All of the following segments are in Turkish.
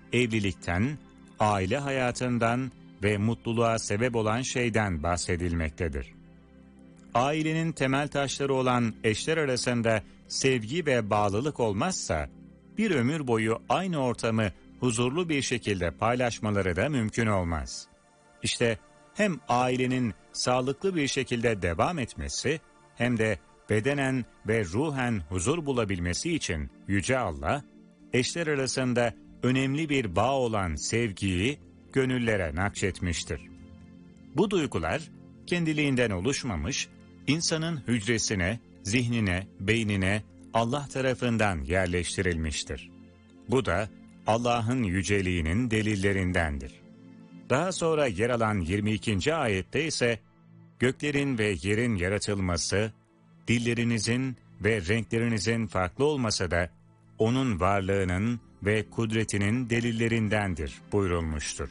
evlilikten, aile hayatından ve mutluluğa sebep olan şeyden bahsedilmektedir. Ailenin temel taşları olan eşler arasında sevgi ve bağlılık olmazsa, bir ömür boyu aynı ortamı huzurlu bir şekilde paylaşmaları da mümkün olmaz. İşte hem ailenin sağlıklı bir şekilde devam etmesi, hem de bedenen ve ruhen huzur bulabilmesi için Yüce Allah, eşler arasında önemli bir bağ olan sevgiyi gönüllere nakşetmiştir. Bu duygular kendiliğinden oluşmamış, insanın hücresine, zihnine, beynine Allah tarafından yerleştirilmiştir. Bu da Allah'ın yüceliğinin delillerindendir. Daha sonra yer alan 22. ayette ise, göklerin ve yerin yaratılması, dillerinizin ve renklerinizin farklı olmasa da, onun varlığının ve kudretinin delillerindendir buyurulmuştur.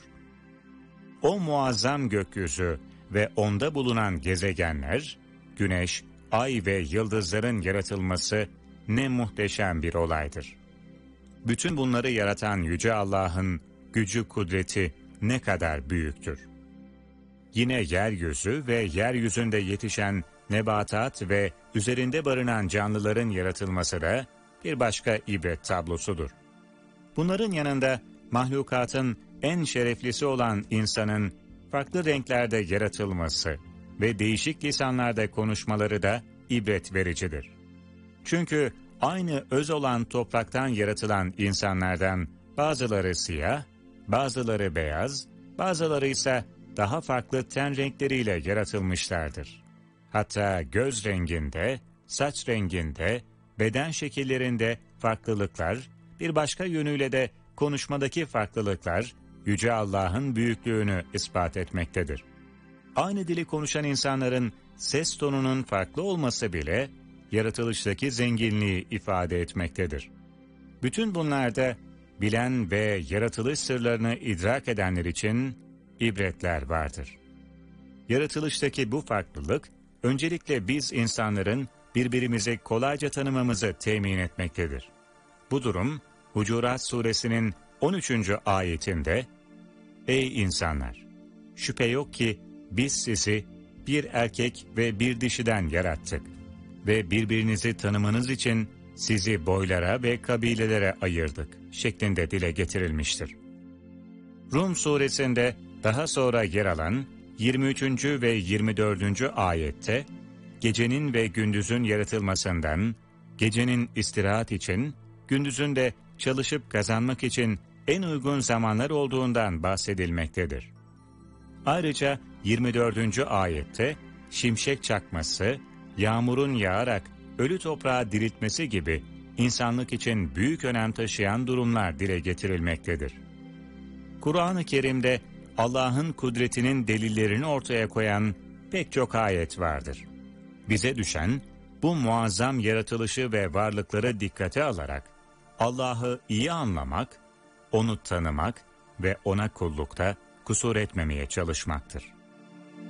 O muazzam gökyüzü ve onda bulunan gezegenler, güneş, ay ve yıldızların yaratılması ne muhteşem bir olaydır. Bütün bunları yaratan Yüce Allah'ın gücü, kudreti ne kadar büyüktür. Yine yeryüzü ve yeryüzünde yetişen nebatat ve üzerinde barınan canlıların yaratılması da bir başka ibret tablosudur. Bunların yanında mahlukatın en şereflisi olan insanın farklı renklerde yaratılması ve değişik lisanlarda konuşmaları da ibret vericidir. Çünkü aynı öz olan topraktan yaratılan insanlardan bazıları siyah, bazıları beyaz, bazıları ise daha farklı ten renkleriyle yaratılmışlardır. Hatta göz renginde, saç renginde, beden şekillerinde farklılıklar, bir başka yönüyle de konuşmadaki farklılıklar, Yüce Allah'ın büyüklüğünü ispat etmektedir. Aynı dili konuşan insanların ses tonunun farklı olması bile, yaratılıştaki zenginliği ifade etmektedir. Bütün bunlarda bilen ve yaratılış sırlarını idrak edenler için ibretler vardır. Yaratılıştaki bu farklılık, öncelikle biz insanların birbirimizi kolayca tanımamızı temin etmektedir. Bu durum, Hucurat Suresinin 13. ayetinde, "Ey insanlar! Şüphe yok ki biz sizi bir erkek ve bir dişiden yarattık ve birbirinizi tanımanız için sizi boylara ve kabilelere ayırdık" şeklinde dile getirilmiştir. Rum suresinde daha sonra yer alan 23. ve 24. ayette, gecenin ve gündüzün yaratılmasından, gecenin istirahat için, gündüzün de çalışıp kazanmak için en uygun zamanlar olduğundan bahsedilmektedir. Ayrıca 24. ayette, şimşek çakması, yağmurun yağarak ölü toprağı diriltmesi gibi insanlık için büyük önem taşıyan durumlar dile getirilmektedir. Kur'an-ı Kerim'de Allah'ın kudretinin delillerini ortaya koyan pek çok ayet vardır. Bize düşen bu muazzam yaratılışı ve varlıkları dikkate alarak Allah'ı iyi anlamak, onu tanımak ve ona kullukta kusur etmemeye çalışmaktır.